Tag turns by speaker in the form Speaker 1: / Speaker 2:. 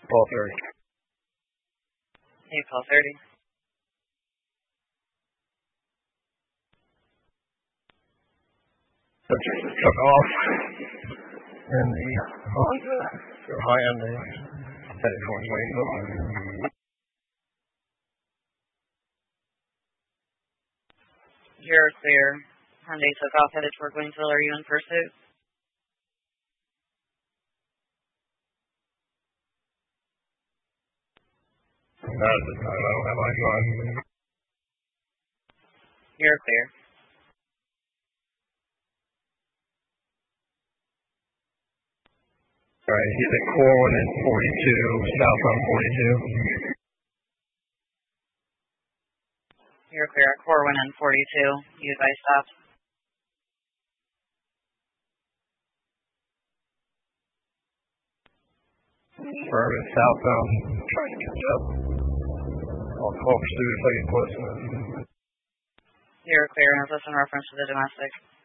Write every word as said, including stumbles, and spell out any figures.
Speaker 1: twelve thirty.
Speaker 2: Hey, twelve thirty.
Speaker 1: Took off. And the Honda, so high on the headed towards Waynesville.
Speaker 2: You're clear. Hyundai took off headed toward Waynesville. Are you in pursuit?
Speaker 1: Not at this time. I don't have my phone.
Speaker 2: You're clear.
Speaker 1: All right, he's at Corwin and forty-two, southbound forty-two.
Speaker 2: You're clear at Corwin and forty-two. You advise stop.
Speaker 1: Urban southbound, trying to catch up. I'll call pursuit if I get close enough.
Speaker 2: You're clear, and is this in reference to the domestic?